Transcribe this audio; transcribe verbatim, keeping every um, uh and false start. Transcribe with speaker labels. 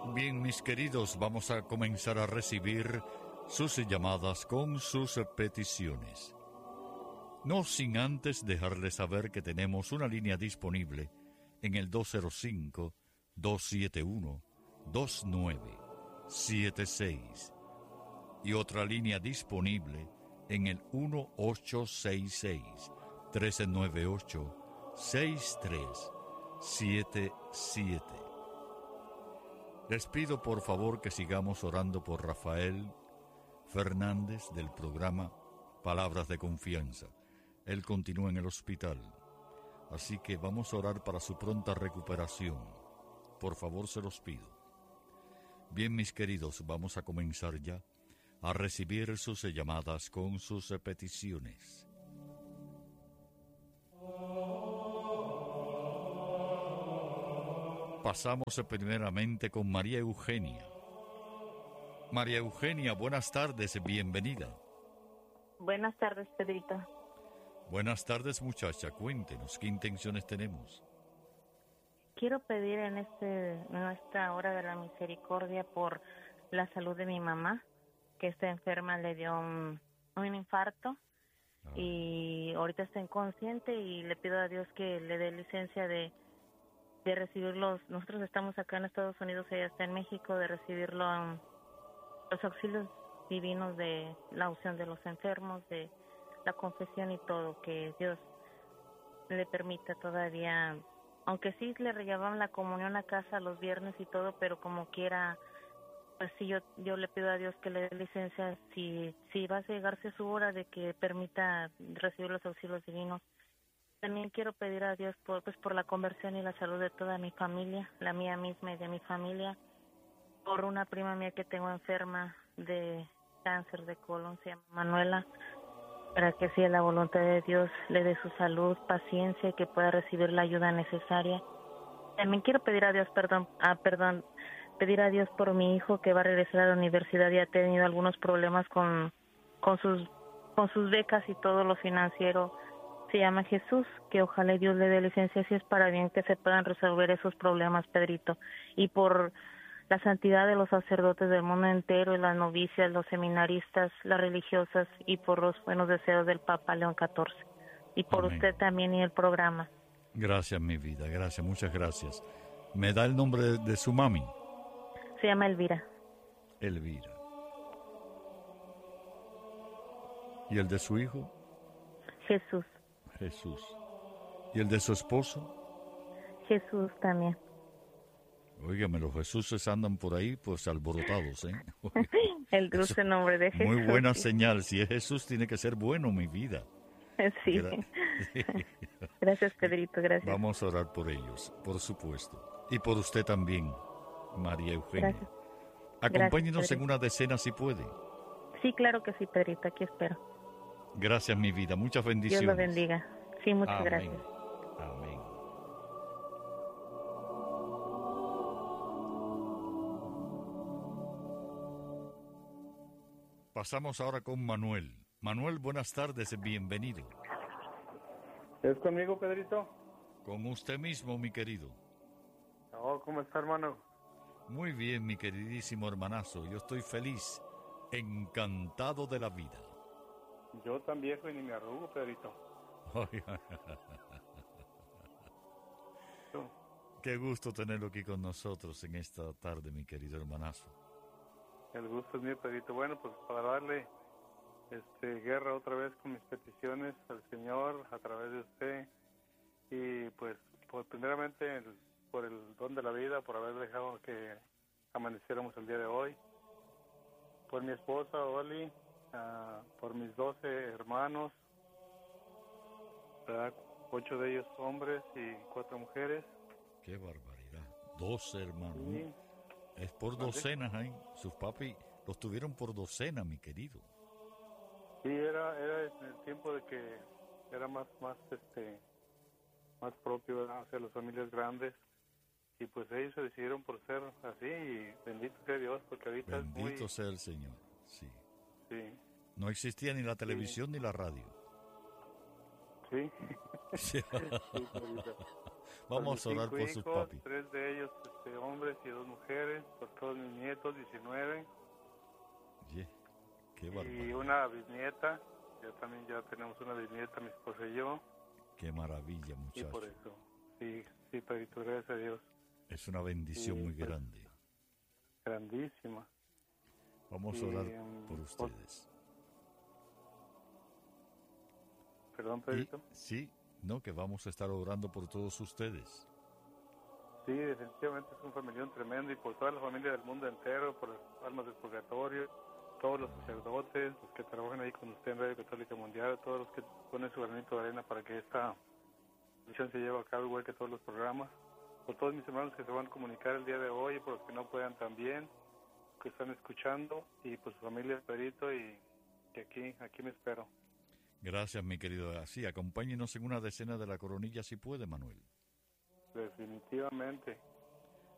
Speaker 1: Bien, mis queridos, vamos a comenzar a recibir sus llamadas con sus peticiones. No sin antes dejarles saber que tenemos una línea disponible en el dos cero cinco, dos siete uno, dos nueve siete seis y otra línea disponible en el uno ocho seis seis, tres nueve ocho, seis tres siete siete. Les pido por favor que sigamos orando por Rafael Fernández del programa Palabras de Confianza. Él continúa en el hospital, así que vamos a orar para su pronta recuperación. Por favor, se los pido. Bien, mis queridos, vamos a comenzar ya a recibir sus llamadas con sus peticiones. Pasamos primeramente con María Eugenia. María Eugenia, buenas tardes, bienvenida.
Speaker 2: Buenas tardes, Pedrito.
Speaker 1: Buenas tardes, muchacha, cuéntenos, ¿qué intenciones tenemos?
Speaker 2: Quiero pedir en, este, en esta hora de la misericordia por la salud de mi mamá, que está enferma, le dio un, un infarto ah. y ahorita está inconsciente y le pido a Dios que le dé licencia de de recibirlos. Nosotros estamos acá en Estados Unidos, ella está en México, de recibirlo en los auxilios divinos de la unción de los enfermos, de la confesión y todo, que Dios le permita todavía, aunque sí le llevaban la comunión a casa los viernes y todo, pero como quiera, pues sí, yo yo le pido a Dios que le dé licencia, si, si va a llegarse su hora de que permita recibir los auxilios divinos. También quiero pedir a Dios por, pues, por la conversión y la salud de toda mi familia, la mía misma y de mi familia, por una prima mía que tengo enferma de cáncer de colon, se llama Manuela, para que sea la voluntad de Dios le dé su salud, paciencia y que pueda recibir la ayuda necesaria. También quiero pedir a Dios, perdón, ah, perdón, pedir a Dios por mi hijo que va a regresar a la universidad y ha tenido algunos problemas con, con sus, con sus becas y todo lo financiero. Se llama Jesús, que ojalá Dios le dé licencia si es para bien que se puedan resolver esos problemas, Pedrito. Y por la santidad de los sacerdotes del mundo entero, y las novicias, los seminaristas, las religiosas, y por los buenos deseos del Papa León catorce. Y por Amén. Usted también y el programa.
Speaker 1: Gracias, mi vida, gracias, muchas gracias. ¿Me da el nombre de, de su mami?
Speaker 2: Se llama Elvira.
Speaker 1: Elvira. ¿Y el de su hijo?
Speaker 2: Jesús.
Speaker 1: Jesús. ¿Y el de su esposo?
Speaker 2: Jesús también.
Speaker 1: Óigame, los Jesuses andan por ahí pues alborotados, ¿eh?
Speaker 2: El dulce nombre de Jesús.
Speaker 1: Muy buena señal. Si es Jesús, tiene que ser bueno, mi vida.
Speaker 2: Sí. Gra- Gracias, Pedrito, gracias.
Speaker 1: Vamos a orar por ellos, por supuesto. Y por usted también, María Eugenia. Gracias. Acompáñenos gracias, en una decena si puede.
Speaker 2: Sí, claro que sí, Pedrito, aquí espero.
Speaker 1: Gracias, mi vida. Muchas bendiciones.
Speaker 2: Dios lo bendiga. Sí, muchas
Speaker 1: Amén.
Speaker 2: gracias.
Speaker 1: Amén. Pasamos ahora con Manuel. Manuel, buenas tardes, bienvenido.
Speaker 3: ¿Es conmigo, Pedrito?
Speaker 1: Con usted mismo, mi querido.
Speaker 3: Oh, ¿cómo está, hermano?
Speaker 1: Muy bien, mi queridísimo hermanazo. Yo estoy feliz, encantado de la vida.
Speaker 3: Yo tan viejo y ni me arrugo, Pedrito.
Speaker 1: Qué gusto tenerlo aquí con nosotros en esta tarde, mi querido hermanazo.
Speaker 3: El gusto es mío, Pedrito. Bueno, pues para darle este, guerra otra vez con mis peticiones al Señor a través de usted. Y pues, pues primeramente el, por el don de la vida, por haber dejado que amaneciéramos el día de hoy. Por mi esposa, Oli. Uh, por mis doce hermanos, ¿verdad? Ocho de ellos hombres y cuatro mujeres.
Speaker 1: ¡Qué barbaridad! Doce hermanos.
Speaker 3: Sí.
Speaker 1: Es por docenas ahí. Sus papi los tuvieron por docena, mi querido.
Speaker 3: Sí, era era en el tiempo de que era más más este más propio, ¿verdad? Hacer las familias grandes. Y pues ellos se decidieron por ser así y bendito sea Dios, porque ahorita
Speaker 1: bendito
Speaker 3: es muy...
Speaker 1: sea el Señor, sí.
Speaker 3: Sí.
Speaker 1: No existía ni la televisión sí. ni la radio.
Speaker 3: Sí.
Speaker 1: Sí. Vamos a orar por sus
Speaker 3: hijos,
Speaker 1: papis.
Speaker 3: Tres de ellos este, hombres y dos mujeres, por todos mis nietos, diecinueve.
Speaker 1: Yeah. Qué
Speaker 3: Y
Speaker 1: barbaridad.
Speaker 3: una bisnieta, ya también ya tenemos una bisnieta, mi esposa y yo.
Speaker 1: Qué maravilla,
Speaker 3: Y
Speaker 1: muchacho.
Speaker 3: por eso, sí, sí, Pedrito, gracias a Dios.
Speaker 1: Es una bendición
Speaker 3: Sí,
Speaker 1: muy
Speaker 3: pues,
Speaker 1: grande.
Speaker 3: Grandísima.
Speaker 1: Vamos
Speaker 3: y,
Speaker 1: a orar
Speaker 3: um,
Speaker 1: por ustedes.
Speaker 3: Perdón,
Speaker 1: Y,
Speaker 3: Pedrito.
Speaker 1: sí, no, que vamos a estar orando por todos ustedes.
Speaker 3: Sí, definitivamente es un familión tremendo y por toda la familia del mundo entero, por las almas del purgatorio, todos los sacerdotes, los que trabajan ahí con usted en Radio Católica Mundial, todos los que ponen su granito de arena para que esta misión se lleve a cabo igual que todos los programas, por todos mis hermanos que se van a comunicar el día de hoy, por los que no puedan también, que están escuchando, y por su familia, Pedrito, y que aquí, aquí me espero.
Speaker 1: Gracias, mi querido. Así, acompáñenos en una decena de la coronilla si puede, Manuel.
Speaker 3: Definitivamente.